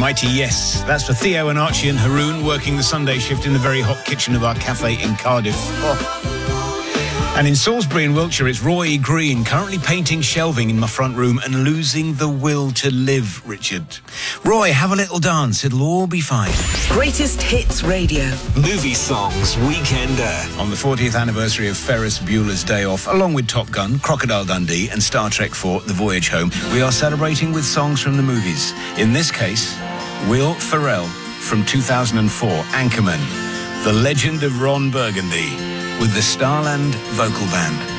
Mighty Yes. That's for Theo and Archie and Haroon working the Sunday shift in the very hot kitchen of our cafe in Cardiff. And in Salisbury in Wiltshire, it's Roy Green, currently painting shelving in my front room and losing the will to live, Richard. Roy, have a little dance. It'll all be fine. Greatest Hits Radio. Movie Songs Weekender. On the 40th anniversary of Ferris Bueller's Day Off, along with Top Gun, Crocodile Dundee and Star Trek 4, The Voyage Home, we are celebrating with songs from the movies. In this case, Will Ferrell from 2004, Anchorman, The Legend of Ron Burgundy, with the Starland Vocal Band.